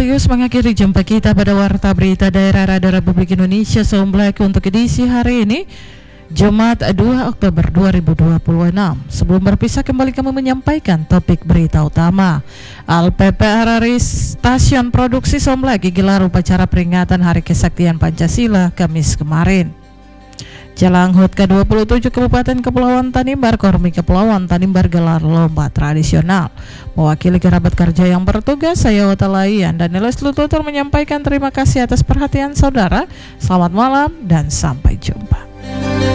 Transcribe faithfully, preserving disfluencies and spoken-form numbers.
sekaligus mengakhiri jumpa kita pada Warta Berita Daerah Radio Republik Indonesia Somblak untuk edisi hari ini, Jumat dua Oktober dua ribu dua puluh enam. Sebelum berpisah, kembali kami menyampaikan topik berita utama. L P P R R I Stasiun Produksi Somblak gelar upacara peringatan Hari Kesaktian Pancasila Kamis kemarin. Jelang H U T ke dua puluh tujuh Kabupaten Kepulauan Tanimbar, Kormi Kepulauan Tanimbar gelar lomba tradisional. Mewakili kerabat kerja yang bertugas, saya Watalayan dan Niles Lututur menyampaikan terima kasih atas perhatian saudara. Selamat malam dan sampai jumpa.